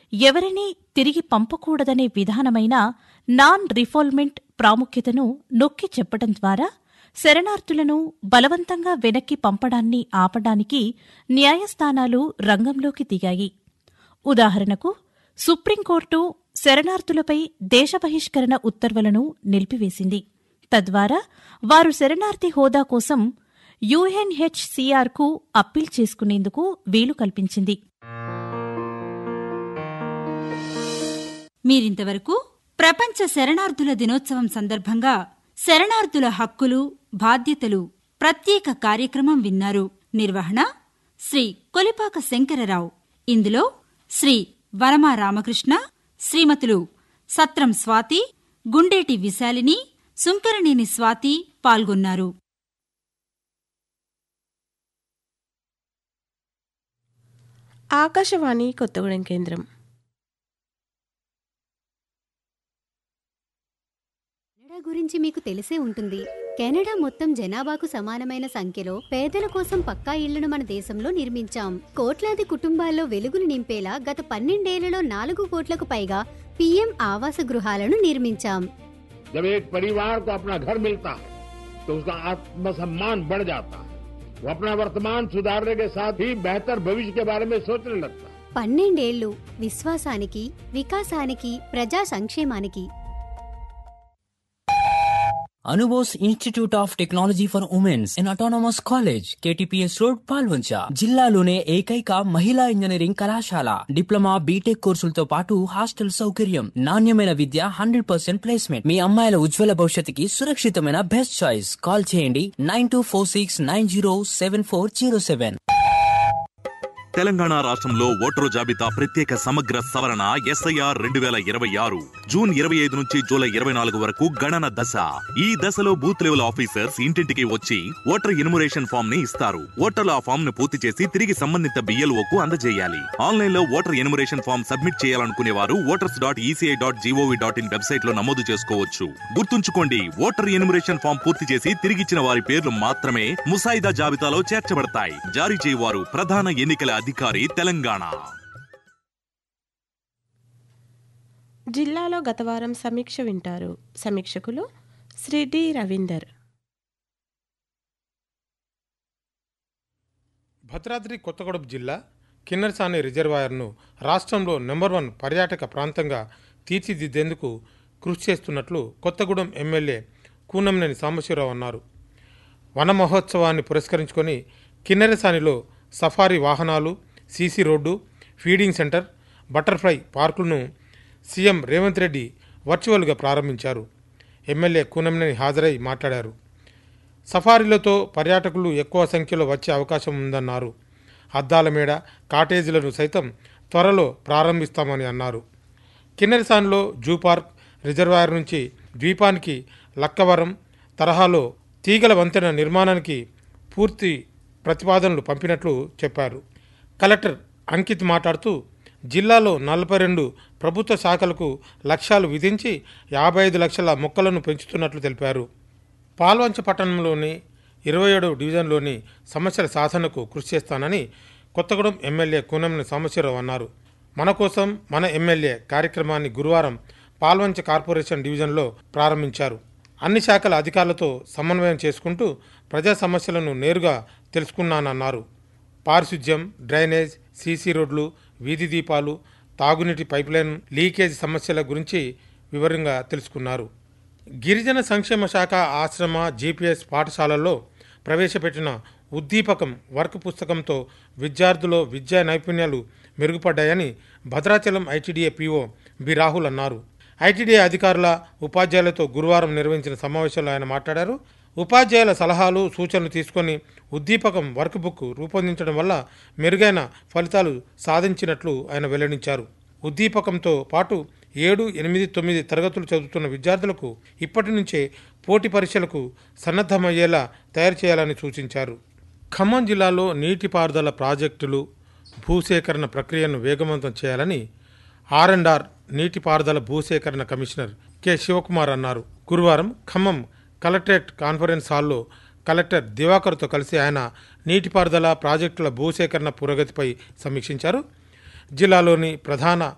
ఎవరినీ తిరిగి పంపకూడదనే విధానమైన నాన్ రిఫాల్మెంట్ ప్రాముఖ్యతను నొక్కి చెప్పడం ద్వారా శరణార్థులను బలవంతంగా వెనక్కి పంపడాన్ని ఆపడానికి న్యాయస్థానాలు రంగంలోకి దిగాయి. ఉదాహరణకు, సుప్రీంకోర్టు శరణార్థులపై దేశ బహిష్కరణ ఉత్తర్వులను నిలిపివేసింది. తద్వారా వారు శరణార్థి హోదా కోసం యుఎన్హెచ్సిఆర్కు అప్పీల్ చేసుకునేందుకు వీలు కల్పించింది. మీరింతవరకు ప్రపంచ శరణార్థుల దినోత్సవం సందర్భంగా శరణార్థుల హక్కులు, బాధ్యతలు ప్రత్యేక కార్యక్రమం విన్నారు. నిర్వహణ శ్రీ కొలిపాక శంకరరావు. ఇందులో శ్రీ వరమా రామకృష్ణ, శ్రీమతులు సత్రం స్వాతి, గుండేటి విశాలిని, సుంకరనేని స్వాతి పాల్గొన్నారు. ఆకాశవాణి కొత్తగూడెం కేంద్రం. గురించి మీకు తెలిసే ఉంటుంది. కెనడా మొత్తం జనాభాకు సమానమైన సంఖ్యలో పేదల కోసం పక్కా ఇళ్లను మన దేశంలో నిర్మించాం. కోట్లాది కుటుంబాల్లో వెలుగులు నింపేలా గత 12 ఏళ్లలో 4 కోట్లకు పైగా పీఎం ఆవాస గృహాలను నిర్మించాం. जब एक परिवार को अपना घर मिलता है तो उसका आत्मसम्मान बढ़ जाता है. वो अपना वर्तमान सुधारने के साथ ही बेहतर भविष्य के बारे में सोचने लगता है. 12 ఏళ్లు విశ్వాసానికి, వికాసానికి, ప్రజా సంక్షేమానికి. Anubose institute of technology for women's in autonomous college, KTPS road, Palvancha. జిల్లాలోనే ఏకైక మహిళా ఇంజనీరింగ్ కళాశాల. డిప్లొమా, బీటెక్ కోర్సులతో పాటు హాస్టల్ సౌకర్యం, నాణ్యమైన విద్య, 100% ప్లేస్మెంట్. మీ అమ్మాయిల ఉజ్వల భవిష్యత్తుకి సురక్షితమైన బెస్ట్ చాయిస్. కాల్ చేయండి 9246907407. తెలంగాణ రాష్ట్రంలో ఓటరు జాబితా ప్రత్యేక సమగ్ర సవరణ SIR 2026 జూన్ 25 నుంచి జూలై 24 వరకు గణన దశ. ఈ దశలో బూత్ లెవెల్ ఆఫీసర్స్ ఇంటింటికి వచ్చి ఓటర్ ఎన్యుమరేషన్ ఫామ్ ని ఇస్తారు. ఓటర్లు ఆ ఫామ్ ను పూర్తి చేసి తిరిగి సంబంధిత BLOకు అందజేయాలి. ఆన్లైన్ లో ఓటర్ ఎన్యుమరేషన్ ఫామ్ సబ్మిట్ చేయాలనుకునే వారు voters.eci.gov.in వెబ్సైట్ లో నమోదు చేసుకోవచ్చు. గుర్తుంచుకోండి, ఓటర్ ఎన్యుమరేషన్ ఫామ్ పూర్తి చేసి తిరిగిచ్చిన వారి పేర్లు మాత్రమే ముసాయిదా జాబితాలో చేర్చబడతాయి. జారీ చేయవారు ప్రధాన ఎన్నికల అధికారి, తెలంగాణ. జిల్లాలో గత వారం సమీక్ష వింటారు. సమీక్షకులు శ్రీ డి రవీందర్. భద్రాద్రి కొత్తగూడెం జిల్లా కిన్నెరసాని రిజర్వాయర్ను రాష్ట్రంలో నెంబర్ 1 పర్యాటక ప్రాంతంగా తీర్చిదిద్దేందుకు కృషి చేస్తున్నట్లు కొత్తగూడెం ఎమ్మెల్యే కూనంనేని సాంబశివరావు అన్నారు. వన మహోత్సవాన్ని పురస్కరించుకొని కిన్నెరసానిలో సఫారీ వాహనాలు, CC road, feeding centre, butterfly పార్కులను CM Revanth Reddy వర్చువల్గా ప్రారంభించారు. ఎమ్మెల్యే కూనంనేని హాజరై మాట్లాడారు. సఫారీలతో పర్యాటకులు ఎక్కువ సంఖ్యలో వచ్చే అవకాశం ఉందన్నారు. అద్దాల మేడ, కాటేజీలను సైతం త్వరలో ప్రారంభిస్తామని అన్నారు. కిన్నెరసానిలో జూ పార్క్, రిజర్వాయర్ నుంచి ద్వీపానికి లక్కవరం తరహాలో తీగల వంతెన నిర్మాణానికి పూర్తి ప్రతిపాదనలు పంపినట్లు చెప్పారు. కలెక్టర్ అంకిత్ మాట్లాడుతూ జిల్లాలో 42 ప్రభుత్వ శాఖలకు లక్ష్యాలు విధించి 55 లక్షల మొక్కలను పెంచుతున్నట్లు తెలిపారు. పాల్వంచ పట్టణంలోని 27వ డివిజన్లోని సమస్యల సాధనకు కృషి చేస్తానని కొత్తగూడెం ఎమ్మెల్యే కూనంనేని సాంబశివరావు అన్నారు. మన కోసం మన ఎమ్మెల్యే కార్యక్రమాన్ని గురువారం పాల్వంచ కార్పొరేషన్ డివిజన్లో ప్రారంభించారు. అన్ని శాఖల అధికారులతో సమన్వయం చేసుకుంటూ ప్రజా సమస్యలను నేరుగా తెలుసుకున్నానన్నారు. పారిశుధ్యం, డ్రైనేజ్, సీసీ రోడ్లు, వీధి దీపాలు, తాగునీటి పైప్లైన్ లీకేజ్ సమస్యల గురించి వివరంగా తెలుసుకున్నారు. గిరిజన సంక్షేమ శాఖ ఆశ్రమ GPS పాఠశాలల్లో ప్రవేశపెట్టిన ఉద్దీపకం వర్క్ పుస్తకంతో విద్యార్థుల విద్యా నైపుణ్యాలు మెరుగుపడ్డాయని Bhadrachalam ITDA PO B Rahul అన్నారు. ITDA అధికారుల, ఉపాధ్యాయులతో గురువారం నిర్వహించిన సమావేశంలో ఆయన మాట్లాడారు. ఉపాధ్యాయుల సలహాలు, సూచనలు తీసుకొని ఉద్దీపకం వర్క్ బుక్ రూపొందించడం వల్ల మెరుగైన ఫలితాలు సాధించినట్లు ఆయన వెల్లడించారు. ఉద్దీపకంతో పాటు 7, 8, 9 తరగతులు చదువుతున్న విద్యార్థులకు ఇప్పటి నుంచే పోటీ పరీక్షలకు సన్నద్ధమయ్యేలా తయారు చేయాలని సూచించారు. ఖమ్మం జిల్లాలో నీటిపారుదల ప్రాజెక్టులు, భూసేకరణ ప్రక్రియను వేగవంతం చేయాలని R&R నీటిపారుదల భూసేకరణ కమిషనర్ కె శివకుమార్ అన్నారు. గురువారం ఖమ్మం కలెక్టరేట్ కాన్ఫరెన్స్ హాల్లో కలెక్టర్ దివాకర్తో కలిసి ఆయన నీటిపారుదల ప్రాజెక్టుల భూసేకరణ పురోగతిపై సమీక్షించారు. జిల్లాలోని ప్రధాన